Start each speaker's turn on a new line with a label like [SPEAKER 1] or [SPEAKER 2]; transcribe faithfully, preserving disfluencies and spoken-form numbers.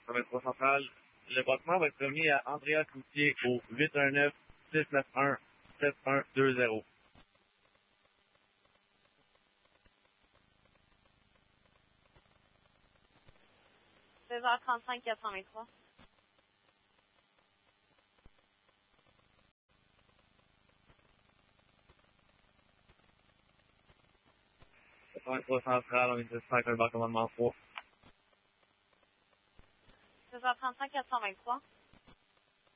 [SPEAKER 1] Ça va être trois centrales. Le battement va être remis à Andrea Coutier au huit un neuf, six neuf un, sept un deux zéro.
[SPEAKER 2] seize heures trente-cinq, quatre cent vingt-trois.
[SPEAKER 1] quatre-vingt-trois centrales, on est dispatch avec un bar commandement trois.
[SPEAKER 2] seize heures trente-cinq, quatre cent vingt-trois.